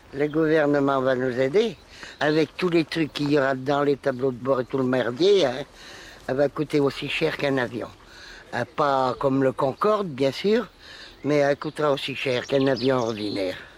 Le gouvernement va nous aider. Avec tous les trucs qu'il y aura dans les tableaux de bord et tout le merdier, hein, elle va coûter aussi cher qu'un avion. Pas comme le Concorde, bien sûr, mais elle coûtera aussi cher qu'un avion ordinaire.